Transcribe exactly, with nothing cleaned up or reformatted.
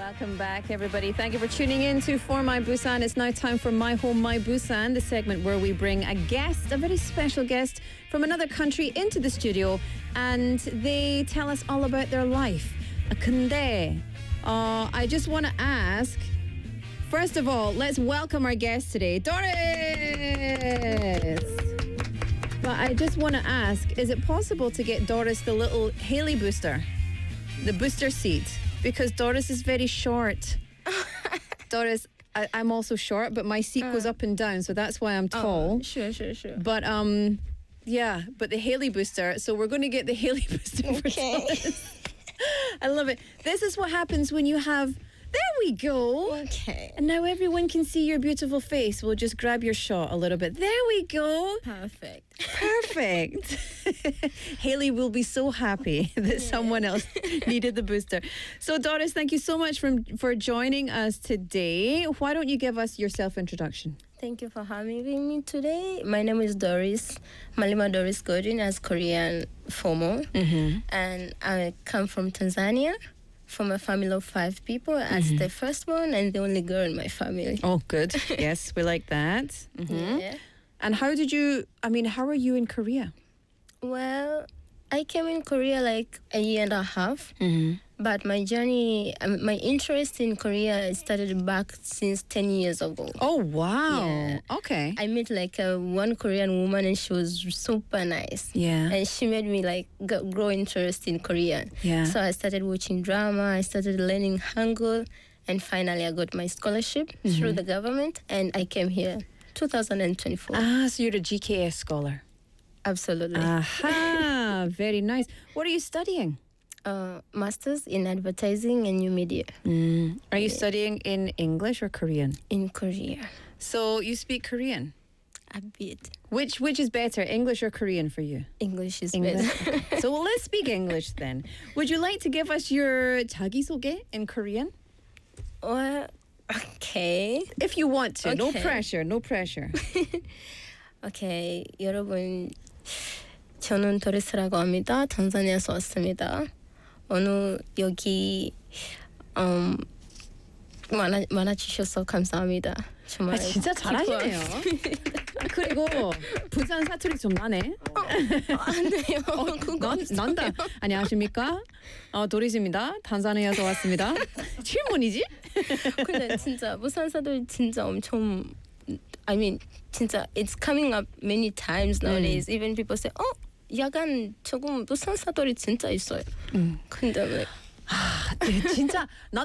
Welcome back, everybody. Thank you for tuning in to For My Busan. It's now time for My Home, My Busan, the segment where we bring a guest, a very special guest from another country into the studio, and they tell us all about their life. 근데 uh, I just want to ask, first of all, let's welcome our guest today, Doris. But I just want to ask, is it possible to get Doris the little Haley booster, the booster seat? Because Doris is very short. Doris, I, I'm also short, but my seat uh, goes up and down, so that's why I'm tall. Oh, sure, sure, sure. But um, yeah, but the Haley booster. So we're going to get the Haley booster for Okay. Doris. I love it. This is what happens when you have. There we go. Okay. And now everyone can see your beautiful face. We'll just grab your shot a little bit. There we go. Perfect. Perfect. Haley will be so happy that yeah. someone else needed the booster. So Doris, thank you so much for, for joining us today. Why don't you give us your self-introduction? Thank you for having me today. My name is Doris, Malima Doris Godwin, as Korean formal. Mm-hmm. And I come from Tanzania, from a family of five people, as mm-hmm. the firstborn and the only girl in my family. Oh, good. Yes, we like that. Mm-hmm. Yeah. And how did you, I mean, how are you in Korea? Well, I came in Korea like a year and a half. Mm-hmm. But my journey, um, my interest in Korea started back since ten years ago. Oh, wow. Yeah. Okay. I met like a, one Korean woman and she was super nice. Yeah. And she made me like g- grow interest in Korean. Yeah. So I started watching drama, I started learning Hangul, and finally I got my scholarship mm-hmm. through the government and I came here two thousand twenty-four. Ah, so you're a G K S scholar. Absolutely. Aha, very nice. What are you studying? Uh, Masters in Advertising and New Media. Mm. Are you yeah. studying in English or Korean? In Korea. So you speak Korean? A bit. Which which is better, English or Korean for you? English is English. better. Okay. So well, let's speak English then. Would you like to give us your 자기소개 in Korean? Well, okay. If you want to. Okay. No pressure, no pressure. Okay, 여러분, 저는 도리스라고 합니다. 탄자니아에서 왔습니다. 오늘 여기 음, 만나, 만나주셔서 감사합니다. 정말 아, 진짜 잘하시네요. 그리고 부산 사투리 좀 나네. 어, 안 돼요. 어, 그거 난, 난다. 안녕하십니까? 어, 도리스입니다. 탄자니아에서 왔습니다. 질문이지? 근데 진짜 부산 사투리 진짜 엄청 I mean 진짜 it's coming up many times nowadays. 음. Even people say, 어, 약간 조금 부산 사투리 진짜 있어요. 음. 근데 왜? 아, 진짜 난